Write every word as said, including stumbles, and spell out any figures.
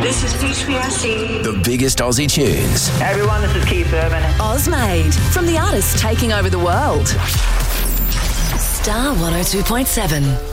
This is H P R C. The biggest Aussie tunes. Hey everyone, this is Keith Urban. Ozmade, from the artists taking over the world. Star one oh two point seven.